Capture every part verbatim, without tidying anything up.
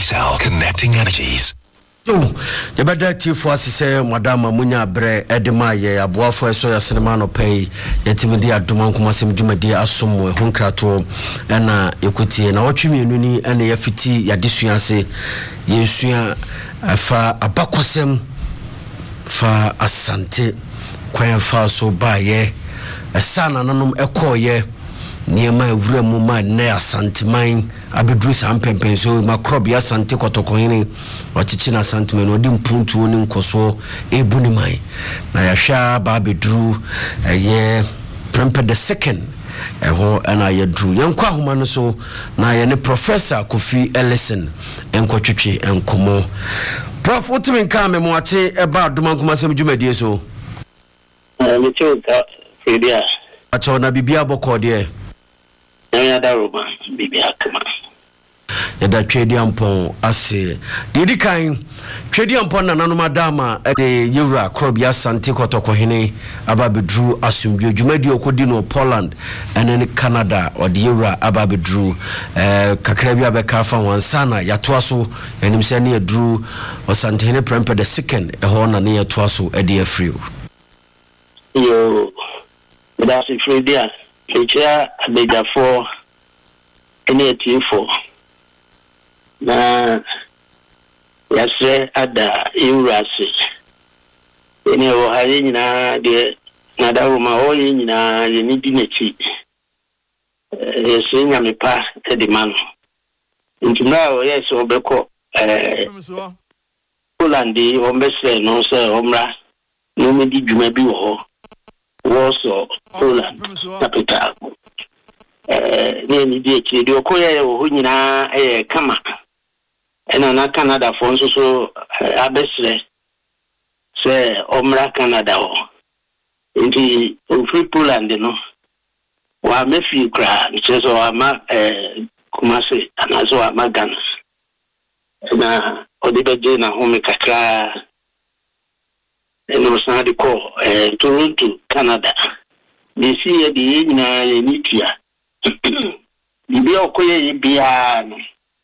Africell, connecting energies. Yo, the better tea for us say, Madame Munya Bre, Edema, ye, a boy for a soya cinnamon pay, yet immediate Dumankumasim Jumadia Asum, Hunkrato, and uh, Equity, and our Chimuni, and the F T, Yadisuanse, Yesuya, fa a Bakwasem, fa Asante, Quain fa so by ye, a son anonum echo ye. Near my room, my near Santimine, Abidris and Pempenso, Macrobia Santi Cotocoini, or Chichina Santiman, or Dim Puntuning Coso, a Bunimai. Nayasha, Baby Drew, a year, Premper the second, a ho, and I drew young Quahumanoso, Nayani Professor Kofi Ellison, and Cochichi and Como. Prof, what do you come and watch about Dumankumasem Jumedio? I'm a child, Fredia. I told Nabibia Bocordia. Yada Roma, Bibia Kama. Yada Trediampon, Ase. Didi Kain, Trediampon and Anomadama at the Yura, Krobia Santico Tokohine, Ababi Drew, Assumbio, Jumedio Codino, Poland, and then Canada, or the Yura, Ababi Drew, Kakrabia Bekafa, Wansana, Yatuaso, and Imsania Drew, or Santine Premper the second, a horn near Tuaso, a dear free. Yo, that's a free dear. Feature a bigger for any two for. Na yes, at the Eurasi. Any of Harina, the Nadaruma, or in the Nidinity. Yes, I'm a pass at the man. Into now, yes, Obeko, Poland, the Ombese, no, sir, Omra, no, maybe you may be all. Warsaw, Poland, capital. Eh, ni di echi di okoye ho nyina eh kama. Ena na Canada for so so abesre. Se omra Canada ho. Inti ofri Poland no. Wa mefi kra, nchezo ama eh kumase anazo ama Ghana. Na odibeje na home kakra. And was not the call, Toronto, Canada. They see the in Nitia. The Biokoye Bian.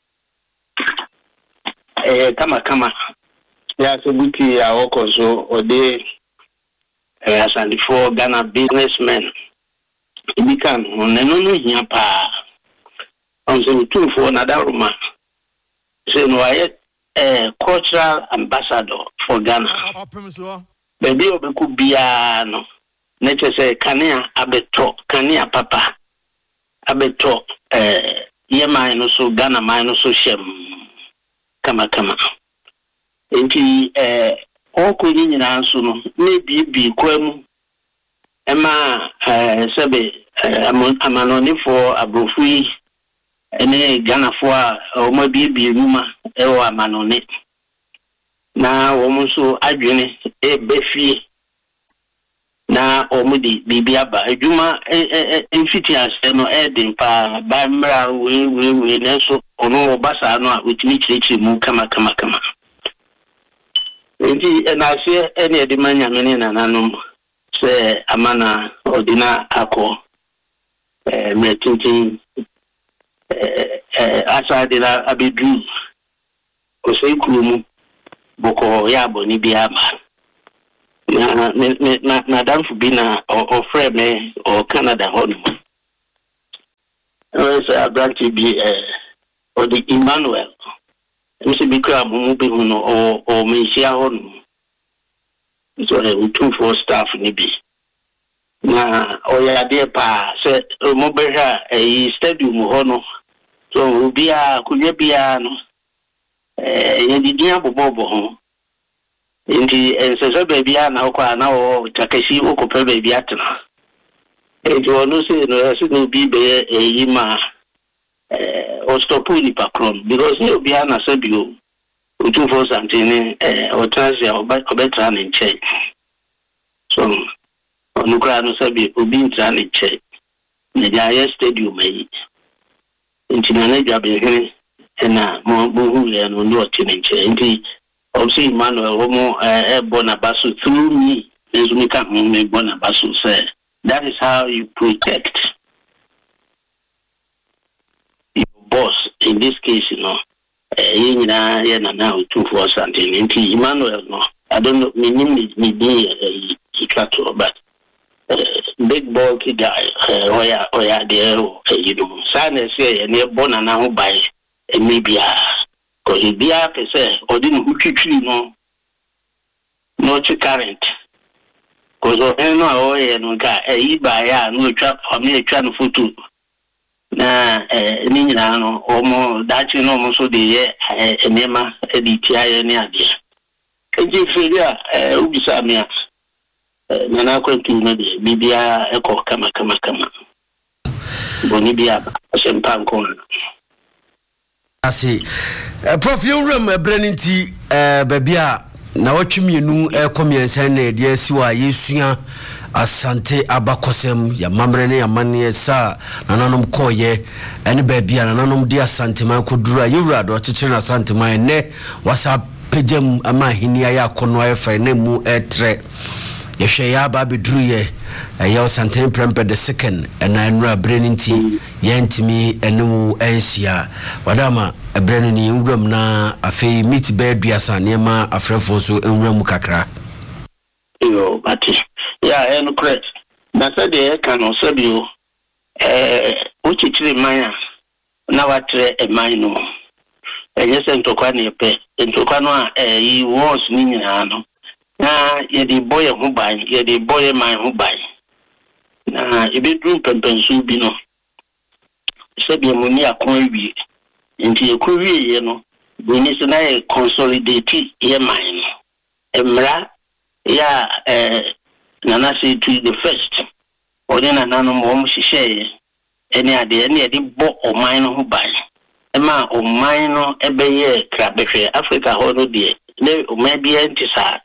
Eh, Kama Kama. There's a booty, I walk also, or they, as and before Ghana businessmen. It become on the no pa. On the two for Nadaruma. So, no, I a cultural ambassador for Ghana. Baby obeku bia no. Nature say kania abeto, kania papa. Abeto eh yema no so Ghana man no so shem kama kama. Enti eh oko ni nyina nso no na bi bi kwam ema eh sebe amanoni for abrofui ene Ghana for o ma bi bi numa e o amanoni na womuso adwene e befie na omudi bibia ba adwuma enfiti ase no e den pa ba mra we we we nenso ono obasa no a otimi kirechi mu kama kama kama enti na ase ene de manya mene na nanom se amana odina akọ eh metintin eh eh asa de la abedu o sei krumu boko yabo ni biaba na na na danfu bina o frame me o Canada hon o say abranti bi eh o di Emmanuel nsi bikra mu bi hu no o o mesia hon so e two for staff ni bi na o ya de pa se mo beha e stadium hono so ubia kunye bia no eh yedidia bobobo ho inti enseso baby na okwa na o takashi okope baby atna e jo no se no se no bi be e yima eh o stopu ni pakron because ni obi na se bio o two for something eh o transia o ba obetra ni nche so onukra no se bi obi ntra ni nche ne ja stadium yi inti na na ja be na mo buhu le no ndo tinenche nti obsi Emmanuel homo e bonabasu through me ezumika me bonabasu say that is how you protect your boss in this case, you know eh nyina ye na na two for something nti Emmanuel no I don't know me me me be Ikato but big bulky guy oya oya there you know sadness say near bona na ho bai maybe ko bia pe say odi no twitwi no no current ko so eno oye no ka e ba ya no twa family twa no photo na eh ni nyina no omo dachi no mo so de ye enema editi aye ni ade eji feria eh ubisa me nana kwentu no de bibia eko kama kama kama boni bia sempa nkon asi prof yowram ebreninti eh babia na watwemienu ekomiensan na de asiwa yesua asante abakosem ya mamre ne amane sa nananom koye ene babia nananom de asante man kodura yewra do chechire asante man ne wasa pejam ama hinia ya kono ayefa ne mu etre yehwe ya ba bedruye ya asante prempe the second ena enra breninti yentimi enu ensia wadama ebrenu ni nwram na afei meet bedua sanema afrefo so enwram kakra yo bati ya enu correct na said e kan o sabio eh uchichiri manya na watre e mine no enye se ntokwa na epe ntokwa no a eh was ni nyina no na ye di boy ho ban ye di boy man ho ban na ebedru pempensu bi no sabio mo ni akon wi nti ekowie ye no boni so na e consolidate ye man emra ya eh nana say to the first odi na nanu mo mo hihye eni ade eni ade bo o man no ho ban ema o man no ebeye krabehwe Africa ho no de le o ma bia nti sa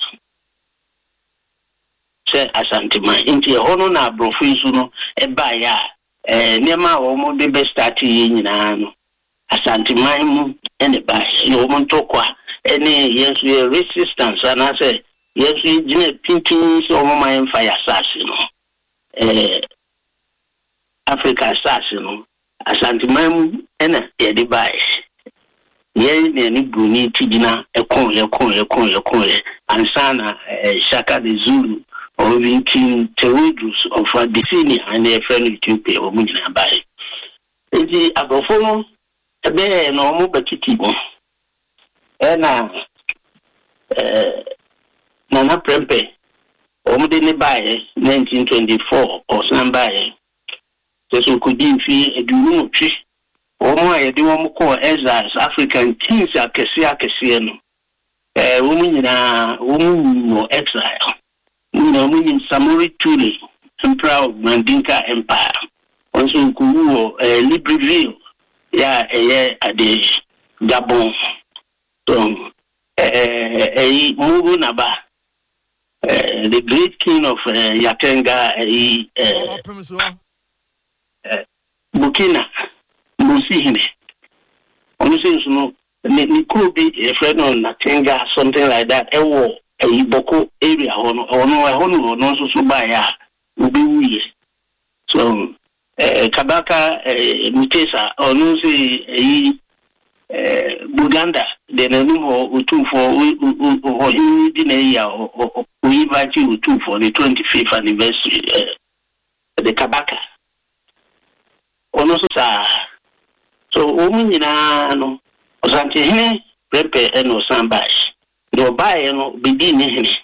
se asante man nti ho no na abrofu isu no eba ya eh nema o mo de be start ye nyina no asante man mu ene ba yo mo ntokwa eni yesu resistance ana say yes we jine pintin so mo man fire assassin no eh Africa assassin no asante man ena ye de bai ye ne ni buni tijina ekon ekon ekon ekon ansana Shaka the Zulu or King Teodus of Adesina and their friend Ethiopia or Mujina bai enti abofo ebe no mo bakiti bo ena eh nana prempe omude ne bae nineteen twenty-four or sambae so kudi fi edunu twi omo ayede wo ko exiles African kings akese akese no eh wo nyina wo no exile no mo yin Samori Toure emperor of Mandinka empire also kuwo eh Libreville ya eye ade Gabon so eh eh mugu naba Uh, the great king of uh, Yatenga, uh, uh, Burkina, Musihine. Honestly, you know, it could be a friend on Yatenga, something like that. A war, a Iboko area, or no, or no, no, so by will be weird. So, uh, Kabaka, uh, Mutesa, or no, say, uh, Buganda, then a new or two for or India or we invite you to for the twenty-fifth anniversary uh, the Kabaka. Ono sa so omu na no osante hene prepe eno sambash do bae no bidi ne hene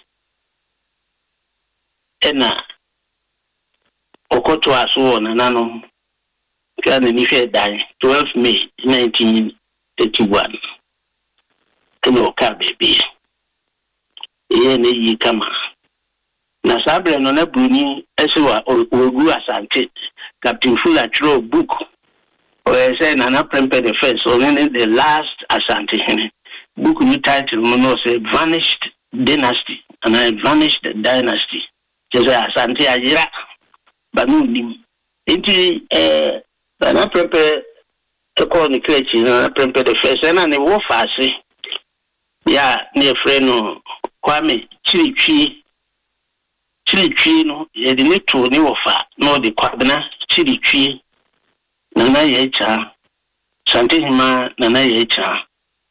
ena okoto aso na nanom kana ni fe dan twelfth May nineteen eighty-one kino ka baby ye ne yi kama na sabre no na bruni esiwa ogu asante Captain Fuller throw book or say nana prempe the first or then the last asante hene book new title no say vanished dynasty and I vanished dynasty just asante ajira banu nim enti eh nana prempe to call the church nana prempe the first and na wo fase ya ne freno Kwame Chirichi Chirichi no ye de neto ni wofa no de kwabena Chirichi nana ye cha Sante hima nana ye cha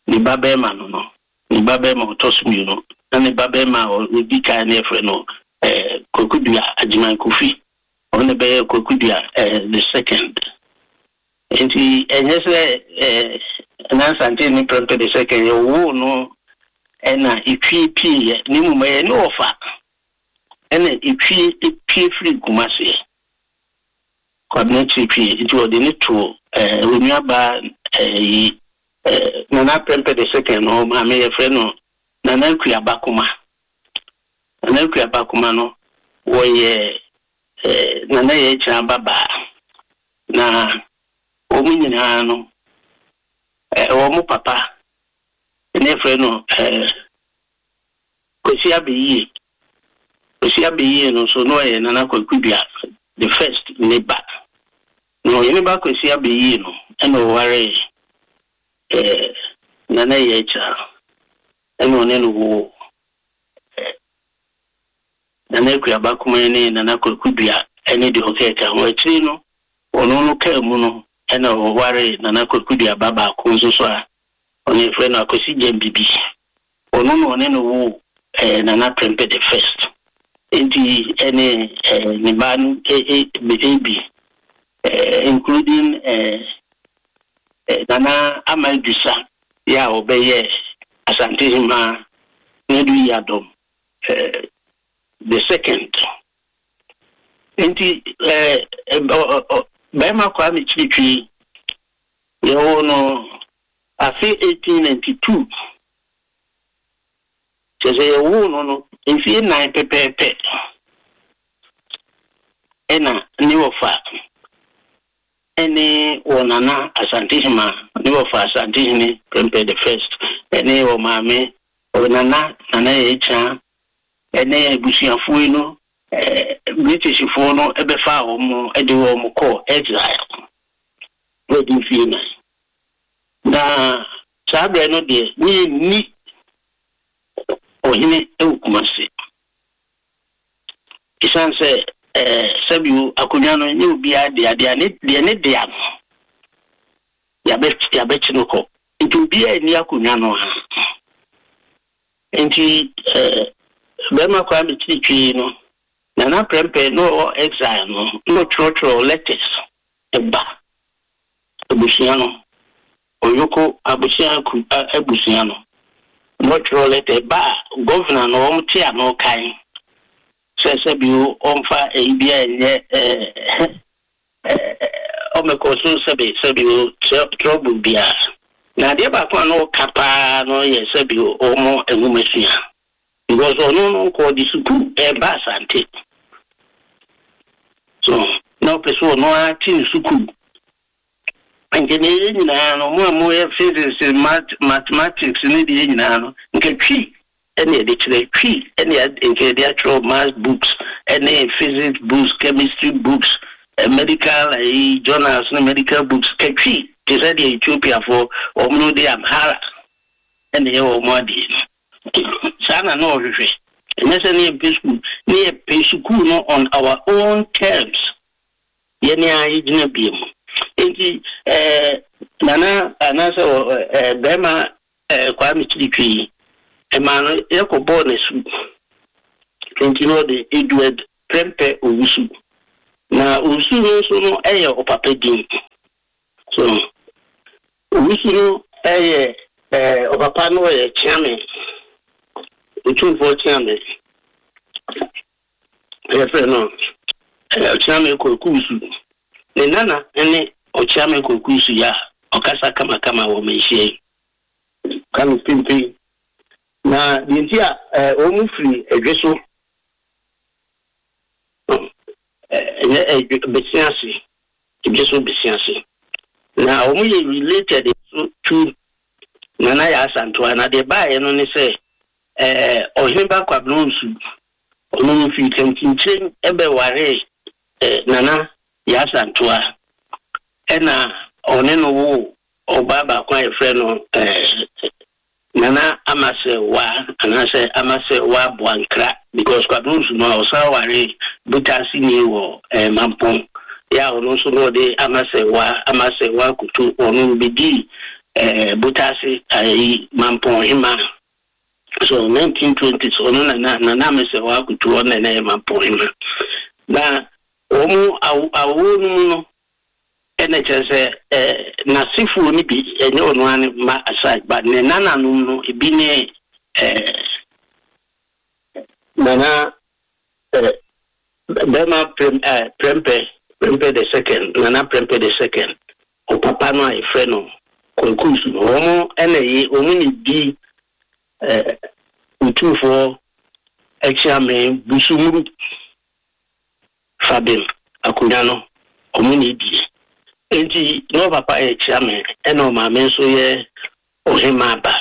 ni babema no no ni babema otosumi no na ni babema odi kan ne frɛ no eh Kokudua Ajiman Kofi on the be Kokudua eh the second enti enye se eh na sante ni pronto the second yo wo no ena itwi pie ni mu me ni ofa ena itwi pie free Kumasi coordinate pie it was the to eh onuaba eh eh na pronto the second no ma me friend no na na Kuabakuma na Kuabakuma no wo ye eh na na ye cha baba na omunyina no eh wo mu papa ene frɛ no eh Kwesi Abeyi Kwesi Abeyi no so no ye Nana Kwakudua the first neighbor no ye neighbor Kwesi Abeyi no eno ware eh Nana ye cha eno ne no wo eh Nana Kuabakuma ne Nana Kwakudua ene de okeka ho akiri no ono no ka mu no ena ware Nana Kwakudua baba ko nso so a oni frɛ no Akosi Jembibi ono no ne no wo eh Nana Prempeh the first enti ene eh niban eh baby eh including eh Nana Amadusa ya obeye Asante Hima Nedu Yadom eh the second enti eh Bema Kwame Chitwi yo no afi eighteen ninety-two cheze yo no no infi nine pepepe ena ni wofa ene wonana Asante Hima ni wofa Asante Hima Prempeh the first ene wo mame wonana nana echa ene busiafo no eh British fo no ebefa omo ede wo mo ko exile wedding fee na sabre no de ni ni ohine e Kumasi isan se eh sabiu akonya no ni obi ade ade ane de ne de am ya be ya be chinoko nti bi ani akonya no ha nti eh Bema Kwame Chitwi no Nana Prempeh no exile no no trotro letters eba ebusiano oyoko abusiano ebusiano no trotro letter ba governor no omtia no kan se se bi omfa ebia enye eh eh omekoso se be se bi trouble bia na de ba kwa no kapa no ye se bi omo enumesua because ono no ko di suku e ba Asante so no person no ati suku engineer ni na no mo mo e physics math mathematics ni di ni na no nke twi ene de kire twi ene nke de actual math books ene physics books chemistry books medical uh, journals no medical books ke twi te said Ethiopia for omno de Amhara ene ye o mo di sana no hwehwe enese ne pesku ne pesku no on our own terms yene ayi gina biem enti eh nana anasa eh Bema eh Kwame Chitwi e man yakobo ne su enti no de Edward Prempeh Owusu na Owusu no so no eye opapa din so Owusu no eye eh opapa no eye chairman utu for chairman e fe no e chairman Kokusu ne nana ene o chairman Kokusu ya okasa kama kama wo menhie kan pimpi na dintia eh o mu free edweso eh eh besiansi edweso besiansi na o mu ye related to nana ya Asantwa na de bae no ne se eh ohimba kwablonsu onu fi kantinchen ebe ware eh nana ya Asantwa ena one no wo obaba kwa efre no eh nana amase wa anase amase wa Bwankra because kwablonsu no osa ware butasi ni wo eh mampon ya onu so no de amase wa amase wa kutu onu bidi eh Butasi ai Mampon Hima. So nineteen twenty so no na na na me se wa kutu on na Mampon Hima. Na omu awu no ene chese eh na sifu ni bi enye onu ani ma aside but ne nana no ebi ne eh nana eh Bema prem eh prempe prempe the second nana prempe the second o papa no ai frɛ no konkusu no omo ene yi omu ni bi eh utufo examen busumuru Fabien akunya no omu ni bi enti no papa examen eno ma men so ye ohima ba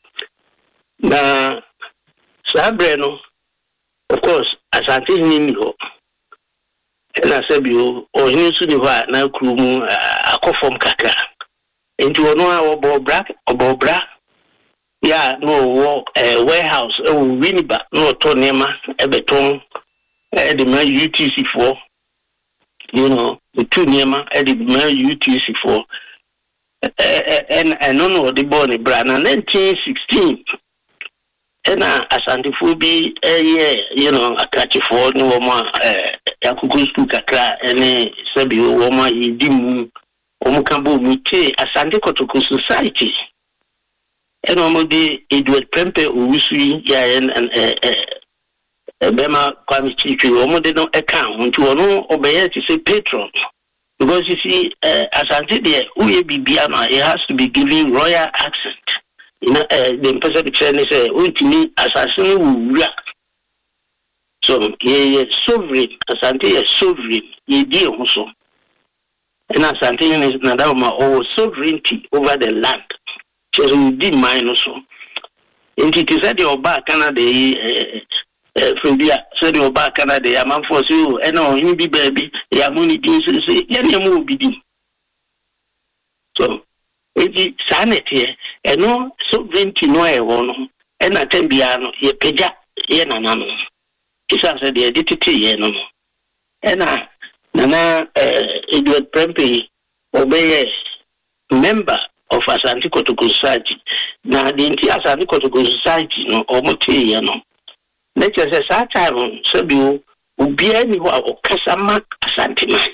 na sabre no of course asante ni ni ho na sabio ohini su ni ho na krumu akofom kaka enti wono a obo bra obo bra ya no wo warehouse e wo winiba no to nema e beton e de ma U T C for you know the two nema e de ma U T C for and and no no the born bra na nineteen sixteen ena asantifo bi eh you know akachifo ni wo ma eh yakuku school kakra ene sabi wo ma yidimu wo mu kan bo mite asante kotoko society ena mo di Edward Prempe owusu ya en eh eh bema kwami chichi wo mo de no account nti wo no obeye ti say patron because you see uh, asante there uye bibia no it has to be given royal accent. You know, uh, the person the say, "Ultimately, assassin will react." So, yeah, sovereign, asante is sovereign. Ye dear also, and asante is nadama or sovereignty over the land. So, we did mine also. And it is said your back Canada, Fribia said your back Canada. I'm on for you, and no, you be baby. Ya money things say, "Yeah, you move be." So. Eji sanity eno sovereignty no e wono ena tambia no ye peja ye nanano kisa se de edititi ye no ena nana eh Edward Prempe obeye member of Asante Kotoko Society na the entire Asante Kotoko Society no omote ye no nature say that time so bi obi ani ho akasama Asante man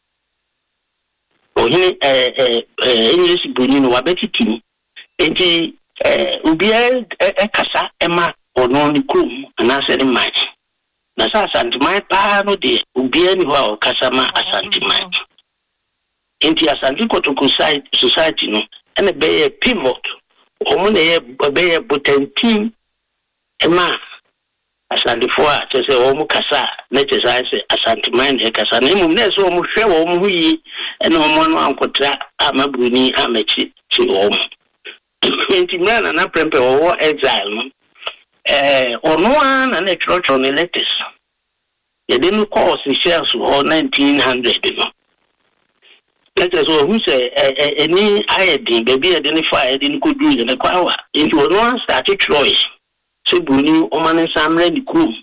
ohini eh eh English buni no wabetiti enti eh ubia e kasa ema ono ni krum na se ni match na sa Asante man pa no de ubia ni ho kasa ma Asante man enti Asante Kotoko Society no ene be pivot omo na ye be botantin ema Asante fo a che se omo kasa na che se Asante man e kasa na imum na so omo hwe wo omo yi ene omo no ankotra amabuni amachi chi omo enti na na Prempe wo exile no eh ono ana na church on electus ye de no course shares ho nineteen hundred no let us who say any ayedin baby identify edin ko do ne kwawa enti ono start choice so buni omane samre ni krum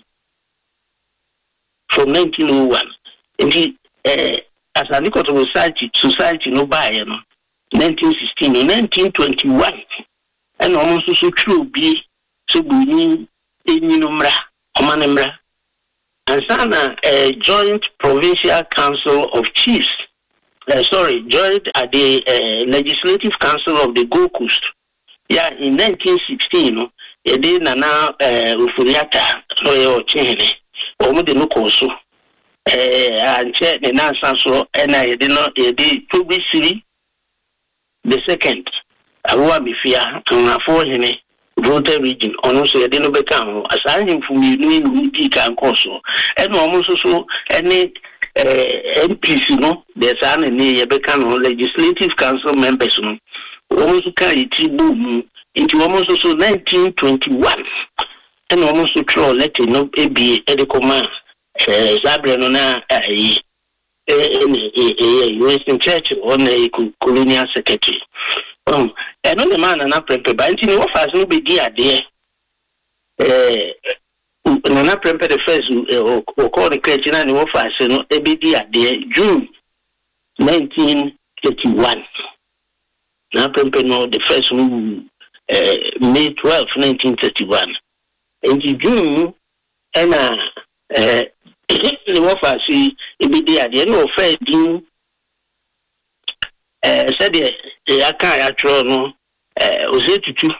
from nineteen oh one enti eh Asante Kotoko society society no buy no nineteen sixteen no nineteen twenty-one and almost so true be so buni eni no mra omane mra and sana a joint provincial council of chiefs uh, sorry joined at the uh, legislative council of the Gold Coast yeah in nineteen sixteen no e dey nana eh Ufuriata no ye o chene o mu de no koso eh anche ne na sanso ena ye de no ye de Tobisiri the second awa bifia anafo hene Volta region ono so ye de no beka ho asanje mfumi ni ni di kan koso ena o mu so so ene eh M P C no de san ne ye beka no legislative council members no o mu so ka yiti bu into almost also nineteen twenty-one and almost to throw let it no be a command eh Zabre no na eh eh Western Church on a colonial secretary um and on the man na Prempe but into no fast no be dia there eh na Prempe the first or call the Christian and no fast no e be dia there June nineteen eighty-one na pempe no the first one uh, May twelfth nineteen thirty-one and June and uh the wafa see ibidi ade no fair din eh said the aka ya tro no eh osetutu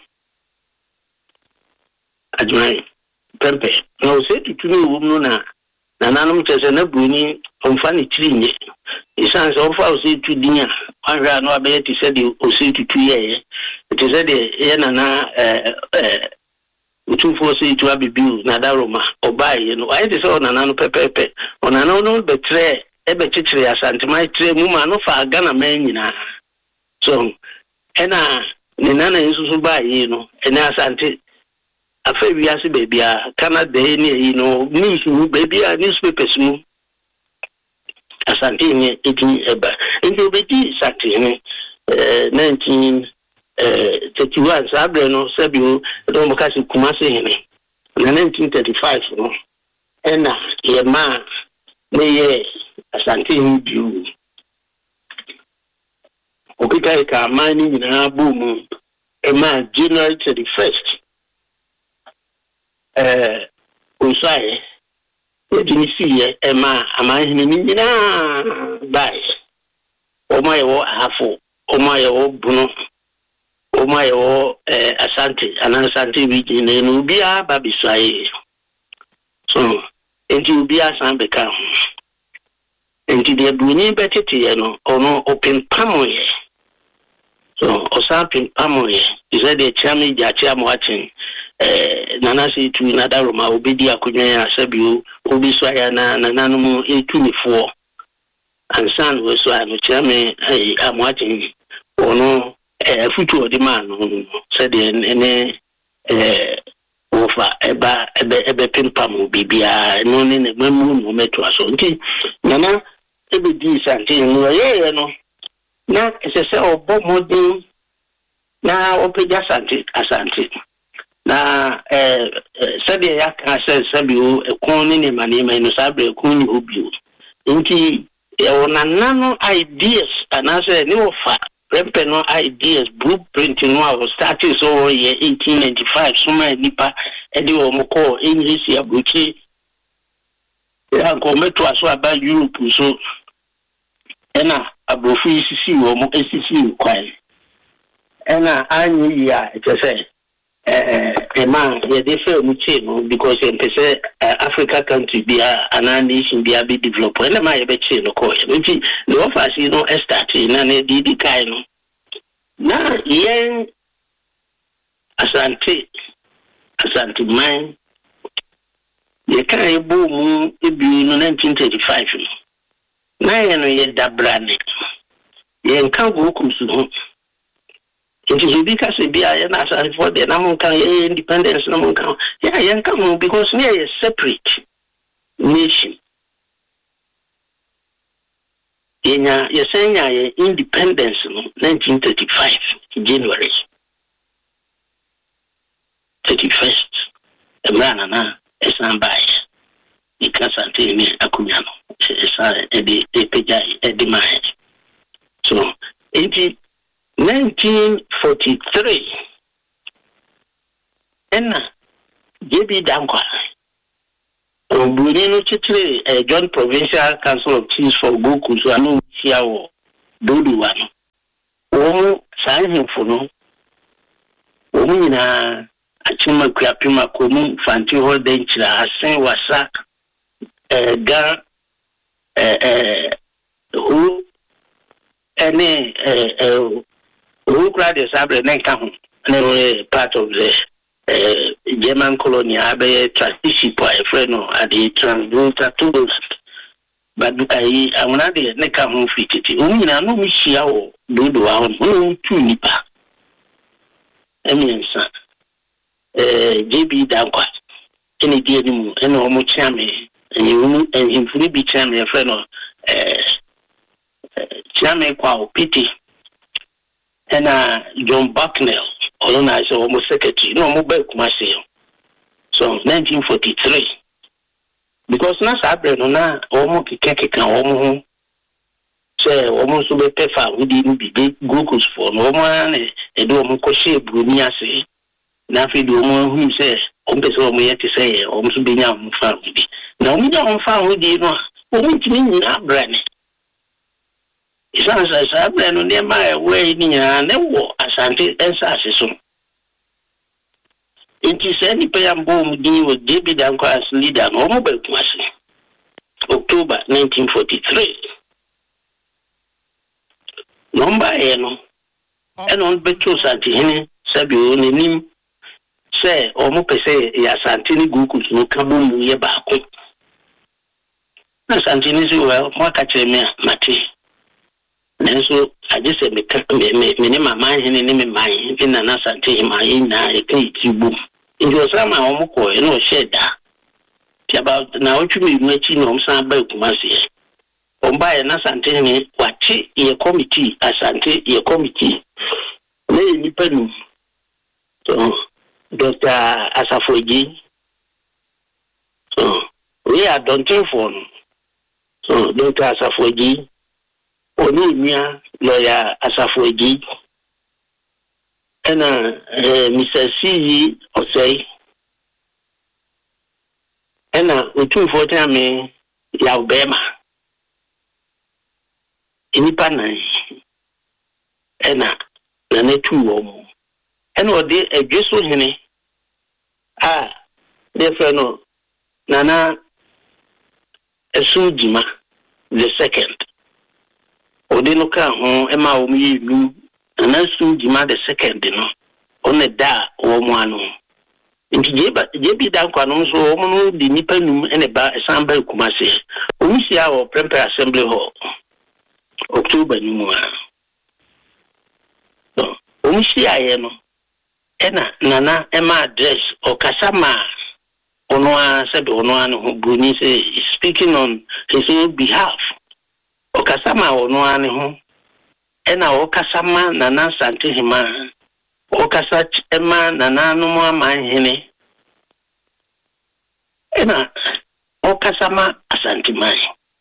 adwai pempe no osetutu no no na na nanum tese na buni omfa ne tirinye isan so omfa osetutu din a anra no abe ti said the osetutu ye it said the ye na na eh eh two four say to abibu na daroma obai no I dey say onana no pepepe onana no betre e be chichire asante mai tre mu ma no fa Ghana man nyina so ena ni nana isusu bai no ena asante afa wiase bebia Canada ni yi no news mu bebia newspapers mu asante ni eti eba enti obedi sate ni eh nineteen Uh, thirty-one sabre no sabio do mo kasi kumase hene na nineteen thirty-five no ena ye ma ne ye asante ni biu okita ka mani na boom e ma January thirty-first eh usai e dinisi ye e ma amahini ni na bai o ma ye wo afo o ma ye wo bunu Oma yo eh asante anasante bi ne no bia ba bisai so enti bia san beka enti de buni betete ye no ono open pamoye so open pamoye is the chami jachi am watching eh nana se tu na daroma obedi akonwa ya sabio obi so ya na nananu etunifo ansan we so anu chami am watching ono eh futu odi man no said ene eh ofa eba ebe ebe pimpam bibia no ne ne mamu no meto aso nti nana ebe di sante no ye no na esese obo modin na opeja sante asante na eh said ya ka se sabio ekon ne ne mane mai no sabre ekon ni obi nti e wona nano ideas anase ni ofa Rempeno ideas blueprint no I was starting so year eighteen ninety-five so my nipa edi o moko English ya buchi ya ko meto aso aba Europe so ena abrofu isisi wo mo isisi kwai ena anyi ya etese eh eh man ye dey fail mu che no because em pese Africa country bia ana nation bia be develop ena ma ye be che no ko nti no ofasi no start na na di di kai no na yen asante asante man ye kai bo mu ebi no nineteen thirty-five no na ye no ye dabrane ye nkan go kumsu ho nti hibi ka se bia ye na asante for the na mon kan ye independence na mon kan ya ye nkan because ne ye separate nation Yenya yesenya ye independence no nineteen thirty-five January thirty-first emrana na esambai ikasante ni akunya no esa edi epejai edi mai so in nineteen forty-three ena J B Dankwa Obunino Chitri, a joint provincial council of chiefs for Goku, so I know Chiao Dodu one. Oh, signing for no. Omina Achima Krapima Kumu, Fanti Holdenchla, Asen Wasak, a Gar, a who, any, a who cried the Sabre Nenkam, part of the Uh, German colony abe transition po e friend no ade transvolta tools but I I wanna de ne ka ho fititi o nyina no mi hia wo dodo a ho tu nipa eminsa eh J B Dankwa ene die ni mu ene o mo chiame ene unu en funi bi chiame e friend no eh chiame kwa o piti ena John Bucknell All I saw almost secretary, no more back myself. So nineteen forty-three. Because na sabre no na omo kike kan omo say almost be pefa we didn't be glucose for no man e do mo ko she bruni ase na fi do mo hu say o be so mo yete say o mo so be nya mo fa we na o mi da mo fa we di no o mi tini ni abrane isa sa sa abrane no ma we ni nya na wo asante ensa aseso inti se ni pe ambo mu di wo David Anko as leader no mo be kumase October nineteen forty-three. Number eno. Eno on beto santi hene sabi o nenim se o mo pese ya santi ni guku no kabo mu ye ba ko. Na santi ni si well mo ka che me mate. Nenso aje se me me me ne mama hene ne me man ina na santi ma ina e kai tibu. Njo sama o mo ko eno sheda. About now to be making on some by Kumasi. On by an asante, what a committee, asante, a committee. Lay me pen. So, Doctor Asafoji. So, we are don't telephone. So, Doctor Asafoji. Onimia, lawyer Asafoji. And uh, Mister C. Osei. Ena otu forty ame ya obema enipa nan ena na netu wo mu ena ode adweso hene a de fe no nana esujima the second ode no ka ho ema wo mu yilu nana esujima the second no one da wo mu anu inti jeba jebi dan kwa no so omo no di nipa num ene ba samba Kumase omisi a o Prempeh Assembly Hall October num a so omisi a ye no ena nana ema address o kasama ono a said ono a no bruni say speaking on his own behalf o kasama ono a ne ho ena o kasama nana sante hima o kasa ema nana no mo amanhene ena o kasa ma asante mai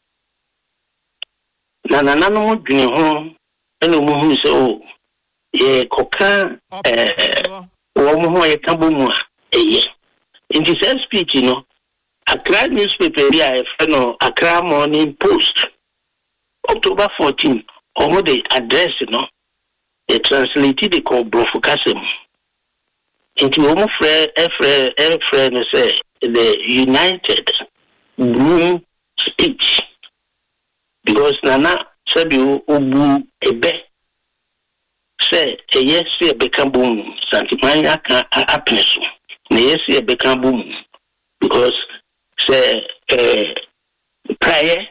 nana nana mo dwene ho ena mo hu se o ye koka eh wo mo ho ye kabo mu a eye in this speech no Accra newspaper ya e fe no Accra Morning Post October fourteenth omo the address no they translated the called Brofukasem into Omo Fre Efre Efre no say the United Bloom speech because Nana said you ubu ebe say a yes a become boom Santimania can happiness ne yes a become boom because say uh, prior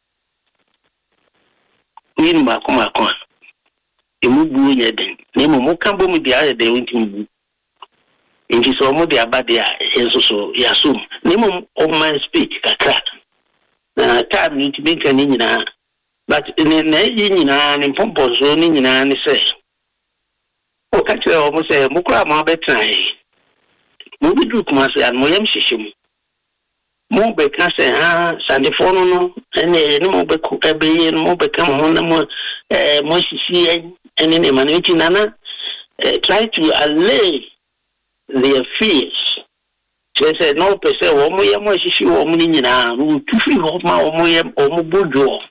win makoma kwa emubu nyeden nemo mo kambo mu dia de wontim inti so mo dia ba dia enso so yasum nemo o man speech kakra na time ni ti binka ni nyina but ne na yi nyina ne pompo so ni nyina ne se o ka kire o mo se mo kura mo betan mo bi du kuma se an mo yam hihim mo be ka se ha sande fono no ene ne mo be ku ebe mo be ka mo na mo eh mo hihie ene ne maniti nana try to allay their fears. They said no person wo mo yam hihie wo mo ni nyina ru tufi ho ma wo mo yam o mo bojo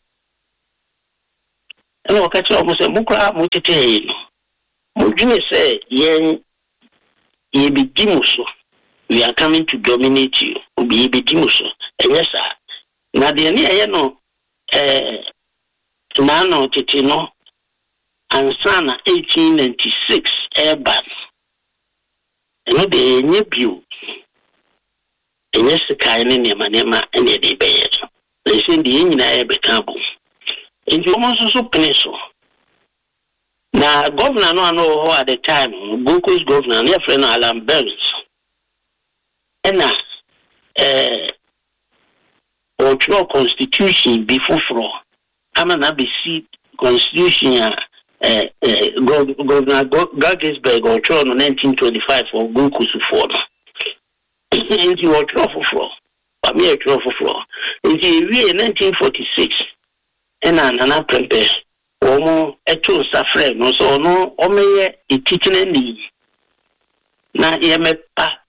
ene o ka kire o mo se mo kura mo tete no mo dwene se yen ye bi dimuso we are coming to dominate you. Obi be dimuso. Yes, sir. Na de ne ye no eh na no tete no ansana eighteen ninety-six urban. Eno de nye bio. Enye sika ne ne manema ene de be ye. Na se de nyina ye be kambo. Enti omo so so peneso. Na governor no ano at the time, Goku's governor, near friend Alan Burns. Ena eh o tro constitution before fro ama na be see constitution eh eh governor Gagisberg o tro no nineteen twenty-five for Goku for no nti o tro for fro pa me tro for fro nti we nineteen forty-six ena nana prempe omo eto safre no so no omeye ititine ni na yemepa